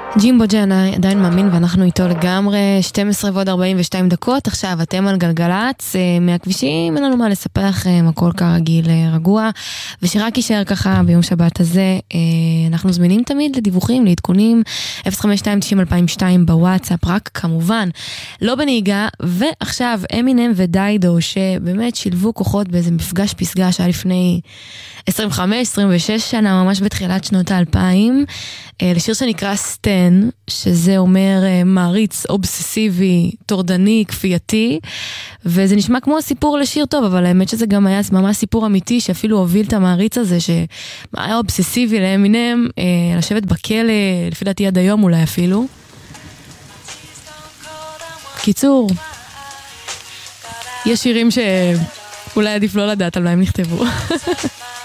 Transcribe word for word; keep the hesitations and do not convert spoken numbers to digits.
ג'ימבו ג'אנה עדיין מאמין ואנחנו איתו לגמרי. שתים עשרה ועוד ארבעים ושתיים דקות. עכשיו אתם על גלגלץ, מהכבישים אין לנו מה לספר לכם, הכל כרגיל רגוע, ושרק יישאר ככה ביום שבת הזה. אנחנו זמינים תמיד לדיווחים, לעדכונים אפס חמש שתיים תשעים אלפיים ושתיים בוואטסאפ, רק כמובן לא בנהיגה. ועכשיו אמינם ודיידו שבאמת שילבו כוחות באיזה מפגש פסגה שהיה לפני עשרים וחמש עשרים ושש שנה, ממש בתחילת שנות האלפיים, לשיר שנקרא סטן, שזה אומר מעריץ אובססיבי, טורדני, כפייתי, וזה נשמע כמו סיפור לשיר טוב, אבל האמת שזה גם היה ממש סיפור אמיתי, שאפילו הוביל את המעריץ הזה, שהיה אובססיבי לאמינם, לשבת בכלא, לפי דעתי עד היום אולי אפילו. קיצור, יש שירים שאולי עדיף לא לדעת על מה הם נכתבו.